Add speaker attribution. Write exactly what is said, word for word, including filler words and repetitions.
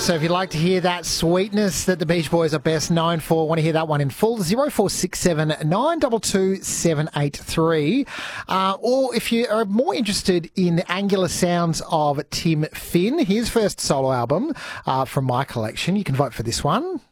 Speaker 1: So if you'd like to hear that sweetness that the Beach Boys are best known for, want to hear that one in full, zero four six seven nine two two seven eight three. Uh, or if you are more interested in the angular sounds of Tim Finn, his first solo album uh, from my collection, you can vote for this one.